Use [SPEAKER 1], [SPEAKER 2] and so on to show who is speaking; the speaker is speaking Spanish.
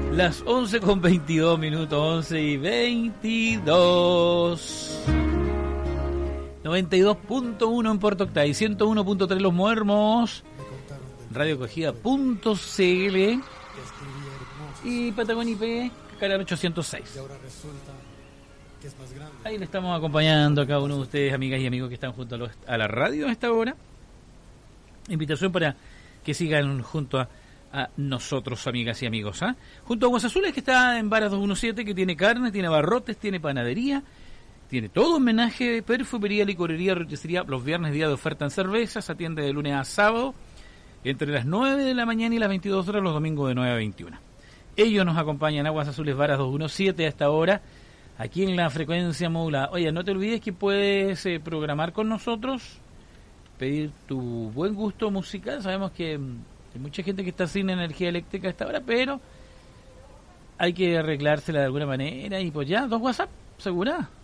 [SPEAKER 1] Las 11:22, 11:22. 92.1 en Puerto Octay, 101.3 Los Muermos, radiocogida.cl y Patagonia IP, canal 806. Ahí le estamos acompañando a cada uno de ustedes, amigas y amigos que están junto a la radio a esta hora. Invitación para que sigan junto a nosotros, amigas y amigos. Junto a Aguas Azules, que está en Varas 217, que tiene carne, tiene abarrotes, tiene panadería, tiene todo homenaje, perfumería, licorería, roticería, los viernes día de oferta en cervezas, atiende de lunes a sábado, entre las 9 de la mañana y las 22 horas, los domingos de 9 a 21. Ellos nos acompañan, Aguas Azules Varas 217, a esta hora, aquí en la frecuencia modulada. Oye, no te olvides que puedes programar con nosotros, pedir tu buen gusto musical. Sabemos que hay mucha gente que está sin energía eléctrica a esta hora, pero hay que arreglársela de alguna manera, y pues ya, 2 WhatsApp, ¿segura?